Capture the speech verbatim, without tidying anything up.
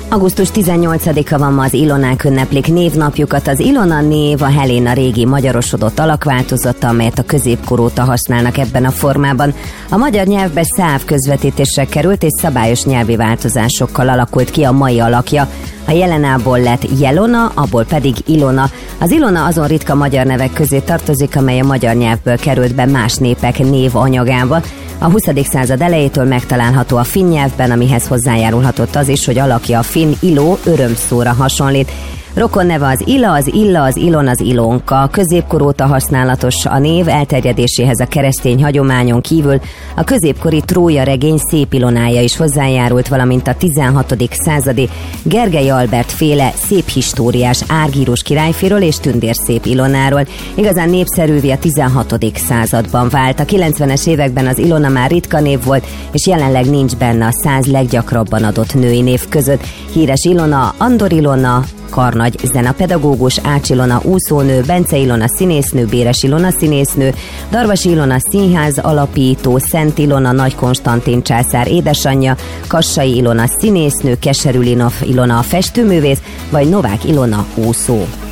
augusztus tizennyolcadika van ma, az Ilonák ünneplik névnapjukat. Az Ilona név a Helena régi magyarosodott alakváltozata, amelyet a középkor óta használnak ebben a formában. A magyar nyelvbe száv közvetítésre került, és szabályos nyelvi változásokkal alakult ki a mai alakja. A Jelenából lett Jelona, abból pedig Ilona. Az Ilona azon ritka magyar nevek közé tartozik, amely a magyar nyelvből került be más népek névanyagába. A huszadik század elejétől megtalálható a finn nyelvben, amihez hozzájárulhatott az is, hogy alakja a finn Ilo örömszóra hasonlít. Rokon neve az Ila, az Illa, az Ilon, az Ilonka. Középkor óta használatos a név, elterjedéséhez a keresztény hagyományon kívül a középkori Trója regény Szép Ilonája is hozzájárult, valamint a tizenhatodik századi Gergely Albert féle szép históriás árgírós királyfiról és tündérszép Ilonáról. Igazán népszerűvé a tizenhatodik században vált. A kilencvenes években az Ilona már ritka név volt, és jelenleg nincs benne a száz leggyakrabban adott női név között. Híres Ilona, Andor Ilona, Karnagy zenapedagógus, Ács Ilona úszónő, Bence Ilona színésznő, Béres Ilona színésznő, Darvas Ilona színház alapító, Szent Ilona Nagy Konstantin császár édesanyja, Kassai Ilona színésznő, Keserű Ilona a festőművész, vagy Novák Ilona úszó.